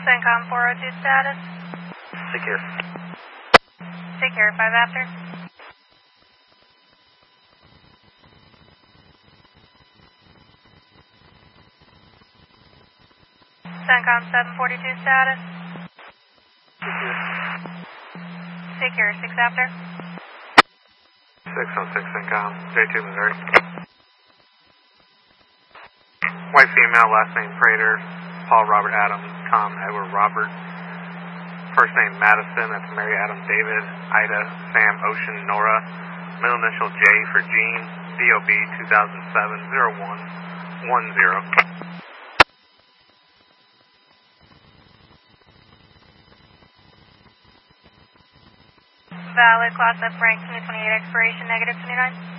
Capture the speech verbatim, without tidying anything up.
CENTCOM four oh two status. Secure. Secure, five after. CENTCOM seven forty-two status. Secure. Secure, six after. six oh six CENTCOM, J two Missouri. White female, last name Prater, Paul Robert Adam, Tom Edward Robert. First name Madison, that's Mary Adam David, Ida, Sam Ocean Nora. Middle initial J for Jean, D O B two thousand seven oh one one zero. Valid, class F rank twenty twenty-eight, expiration negative twenty-nine.